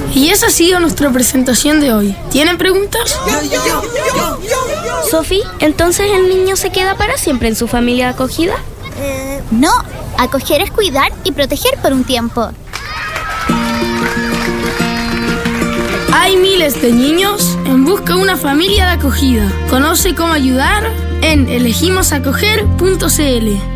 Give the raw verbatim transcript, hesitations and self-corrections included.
Y esa ha sido nuestra presentación de hoy. ¿Tienen preguntas? Sofi, ¿entonces el niño se queda para siempre en su familia de acogida? Eh, no, acoger es cuidar y proteger por un tiempo. Hay miles de niños en busca de una familia de acogida. Conoce cómo ayudar en elegimos acoger punto c l.